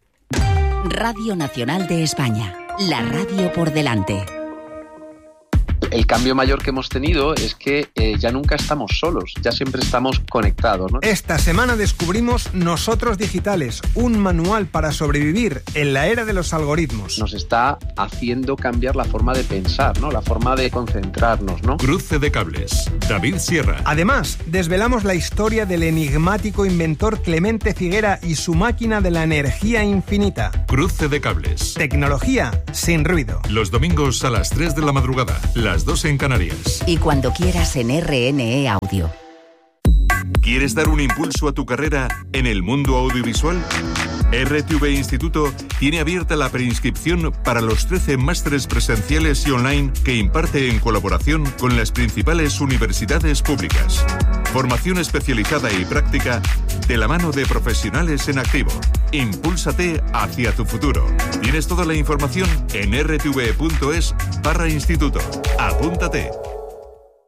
Speaker 10: Radio Nacional de España, la radio por delante.
Speaker 11: El cambio mayor que hemos tenido es que eh, ya nunca estamos solos, ya siempre estamos conectados, ¿no?
Speaker 12: Esta semana descubrimos Nosotros Digitales, un manual para sobrevivir en la era de los algoritmos.
Speaker 11: Nos está haciendo cambiar la forma de pensar, ¿no? La forma de concentrarnos, ¿no?
Speaker 13: Cruce de cables. David Sierra.
Speaker 12: Además, desvelamos la historia del enigmático inventor Clemente Figuera y su máquina de la energía infinita.
Speaker 13: Cruce de cables.
Speaker 12: Tecnología sin ruido.
Speaker 13: Los domingos a las tres de la madrugada, las dos en Canarias.
Speaker 10: Y cuando quieras en R N E Audio.
Speaker 13: ¿Quieres dar un impulso a tu carrera en el mundo audiovisual? R T V Instituto tiene abierta la preinscripción para los trece másteres presenciales y online que imparte en colaboración con las principales universidades públicas. Formación especializada y práctica de la mano de profesionales en activo. Impúlsate hacia tu futuro. Tienes toda la información en r t v punto es barra instituto. Apúntate.